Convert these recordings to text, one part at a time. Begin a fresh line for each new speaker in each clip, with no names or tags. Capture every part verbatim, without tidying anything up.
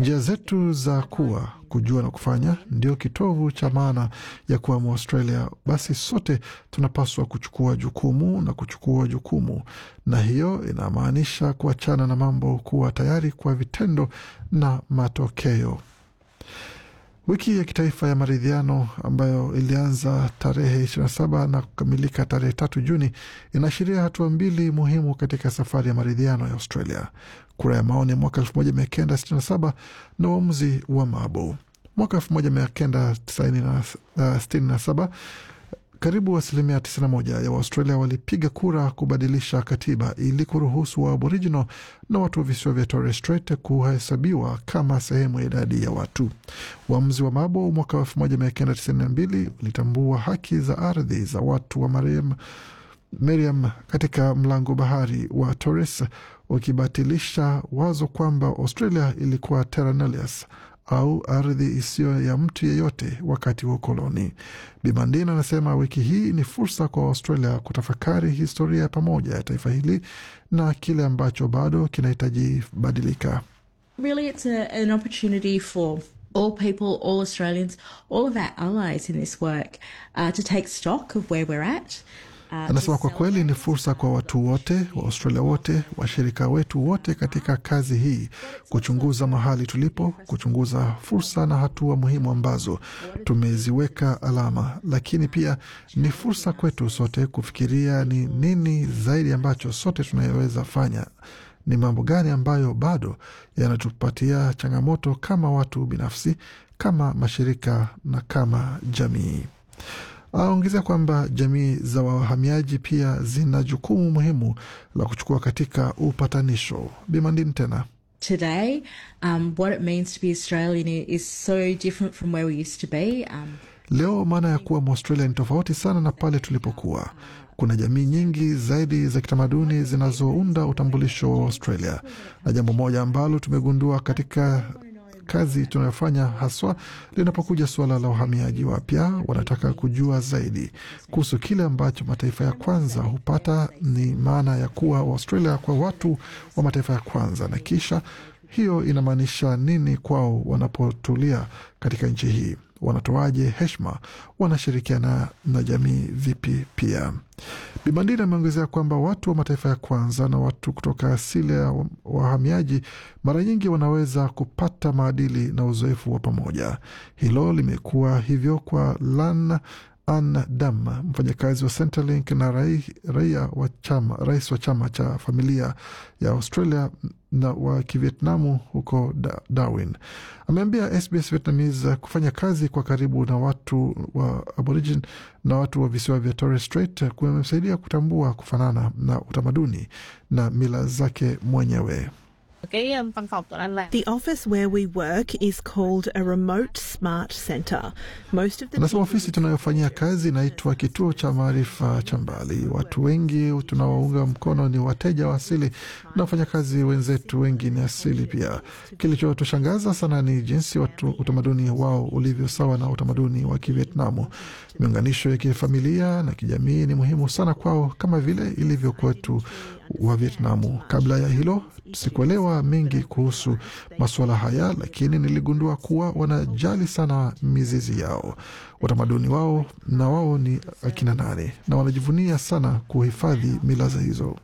Njia zetu za kuwa, kujua na kufanya ndio kitovu cha maana ya kuwa Mwaustralia. Basi sote tunapaswa kuchukua jukumu na kuchukua jukumu, na hiyo inamaanisha kuachana na mambo, kuwa tayari kwa vitendo na matokeo. Wiki ya kitaifa ya maridhiano ambayo ilianza tarehe ishirini na saba na kukamilika tarehe tatu Juni inaashiria hatua mbili muhimu katika safari ya maridhiano ya Australia: kura ya maoni mwaka elfu moja mia kenda sitini na saba na uamuzi wa Mabo mwaka elfu moja mia kenda sitini na saba. Karibu asilimia tisini na moja ya Waustralia walipiga kura kubadilisha katiba ili kuruhusu wa Aboriginal na watu wa visiwa vya Torres Strait kuhesabiwa kama sehemu ya idadi ya watu. Uamuzi wa Mabo mwaka elfu moja mia kenda tisini na mbili ulitambua haki za ardhi za watu wa Mariam, Miriam katika mlango bahari wa Torres, ukibatilisha wazo kwamba Australia ilikuwa terra nullius au ardhi isiyo ya mtu yeyote wakati wa ukoloni. Bimandin anasema wiki hii ni fursa kwa Australia kutafakari historia pamoja ya taifa hili na kile ambacho bado kinahitaji badilika.
Really it's a, an opportunity for all people, all Australians, all of our allies in this work uh, to take stock of where we're at.
Anasema kwa kweli ni fursa kwa watu wote, wa Australia wote, washirika wetu wote katika kazi hii, kuchunguza mahali tulipo, kuchunguza fursa na hatua muhimu ambazo tumeziweka alama, lakini pia ni fursa kwetu sote kufikiria ni nini zaidi ambacho sote tunayoweza fanya, ni mambo gani ambayo bado yanatupatia changamoto kama watu binafsi, kama mashirika na kama jamii. Aongezea kwamba jamii za wahamiaji pia zina jukumu muhimu la kuchukua katika upatanisho. Bimandin tena.
Today, um, what it means to be Australian is so different from where we used to be. Um,
Leo maana ya kuwa Mwaustralia ni tofauti sana na pale tulipokuwa. Kuna jamii nyingi zaidi za kitamaduni zinazounda utambulisho wa Australia. Na jambo moja ambalo tumegundua katika kazi tunayofanya haswa linapokuja suala la uhamiaji wapya, wanataka kujua zaidi kuhusu kile ambacho mataifa ya kwanza hupata, ni maana ya kuwa Australia kwa watu wa mataifa ya kwanza, na kisha hiyo inamaanisha nini kwao wanapotulia katika nchi hii, wanatoaje heshima, wanashirikiana na jamii vipi pia. Bimandina ameongezea kwamba watu wa mataifa ya kwanza na watu kutoka asili ya wahamiaji mara nyingi wanaweza kupata maadili na uzoefu wa pamoja. Hilo limekuwa hivyo kwa Lan An Dam, mfanyakazi wa Centrelink na rai, raia wa chama, rais wa chama cha familia ya Australia na wa Kivietnamu huko da, Darwin. Ameambia S B S Vietnamese kufanya kazi kwa karibu na watu wa Aborigin na watu wa visiwa vya Torres Strait kumemsaidia kutambua kufanana na utamaduni na mila zake mwenyewe.
The office where we work is called a remote smart center. Most of the
Anasema ofisi tunayofanyia kazi inaitwa kituo cha maarifa cha mbali. Watu wengi tunawaunga mkono ni wateja wa asili na wafanyakazi wenzetu wengi ni asili pia. Kilichotushangaza sana ni jinsi watu utamaduni wao ulivyo sawa na utamaduni wa Kivietnamu. Miunganisho ya kifamilia na kijamii ni muhimu sana kwao kama vile ilivyo kwetu wa Vietnamu. Kabla ya hilo sikuelewa mengi kuhusu masuala haya, lakini niligundua kuwa wanajali sana mizizi yao, utamaduni wao na wao ni akina nani, na wanajivunia sana kuhifadhi mila hizo.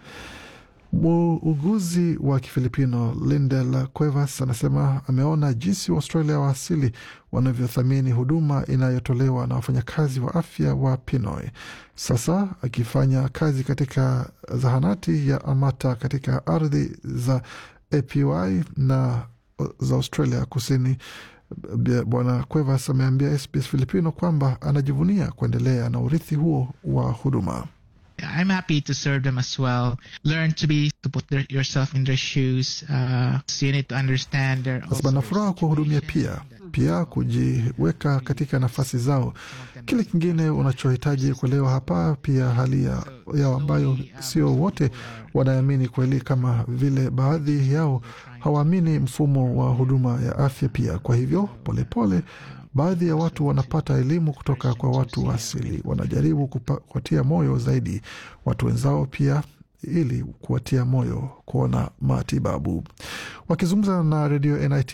Muuguzi wa Kifilipino Lindel Cuevas anasema ameona jinsi wa Australia wa asili wanavyothamini huduma inayotolewa na wafanyakazi wa afya wa Pinoy. Sasa akifanya kazi katika zahanati ya Amata katika ardhi za A P Y na za Australia Kusini, Bwana Cuevas ameambia S B S Filipino kwamba anajivunia kuendelea na urithi huo wa huduma.
I'm happy to serve them as well. Learn to be, to put their, yourself in their shoes. Uh, so you need to understand their...
Nasema furaha kuwahudumia pia. Pia kujiweka katika nafasi zao. Kile kingine unachohitaji kuelewa hapa pia hali ya, yao ambayo sio wote wanaamini kweli, kama vile baadhi yao hawaamini mfumo wa huduma ya afya pia. Kwa hivyo polepole pole, baadhi ya watu wanapata elimu kutoka kwa watu wa asili, wanajaribu kuwatia moyo zaidi watu wenzao pia ili kuwatia moyo kuona matibabu. Wakizungumza na Radio N I T